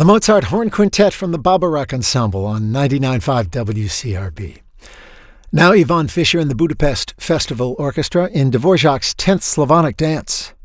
The Mozart Horn Quintet from the Babarak Ensemble on 99.5 WCRB. Now Yvonne Fisher and the Budapest Festival Orchestra in Dvorak's 10th Slavonic Dance.